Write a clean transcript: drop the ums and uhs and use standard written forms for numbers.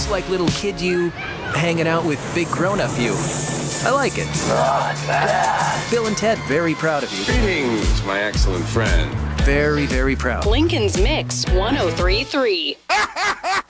like little kid you hanging out with big grown-up you. I like it. Bill and Ted, very proud of you. Greetings, my excellent friend. Very, very proud. Lincoln's Mix 1033.